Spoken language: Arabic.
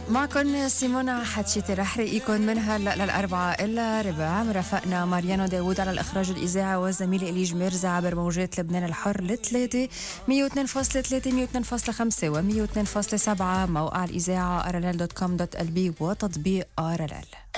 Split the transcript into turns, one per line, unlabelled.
معكم سيمونا حتشيتي رح رقيكم من هلا للأربعة إلا ربع. مرافقنا ماريانو داوود على الإخراج الإذاعي والزميل إليج ميرزا عبر موجات لبنان الحر لثلاثة 102.3 102.5 و 102.7 موقع الإذاعة rll.com.lb وتطبيق RLL.